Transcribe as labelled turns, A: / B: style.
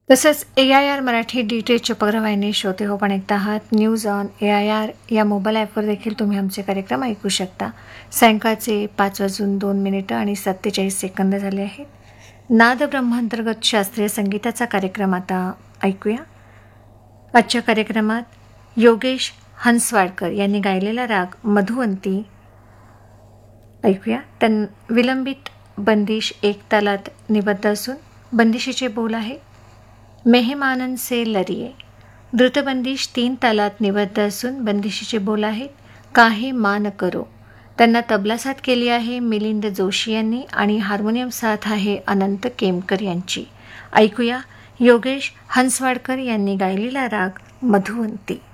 A: तसंच AIR Marathi DTH उपग्रहवाहिनी श्रोते हो पण ऐकता आहात. न्यूज ऑन AIR या मोबाईल ॲपवर देखील तुम्ही आमचे कार्यक्रम ऐकू शकता. सायंकाळचे 5:02 आणि 47 सेकंद झाले आहेत. नाद ब्रह्मांतर्गत शास्त्रीय संगीताचा कार्यक्रम आता ऐकूया. आजच्या कार्यक्रमात योगेश हंसवाडकर यांनी गायलेला राग मधुवंती ऐकूया. विलंबित बंदिश एक तालात निबद्ध असून बंदिशीचे बोल आहे मेहमानन से लरिये. द्रुतबंदिश 3 तालात निबद्ध असून बंदिशीचे बोल आहेत काहे मान करो. त्यांना तबला साथ केली आहे मिलिंद जोशी यांनी आणि हार्मोनियम साथ आहे अनंत केमकर यांची. ऐकूया योगेश हंसवाडकर यांनी गायलेला राग मधुवंती.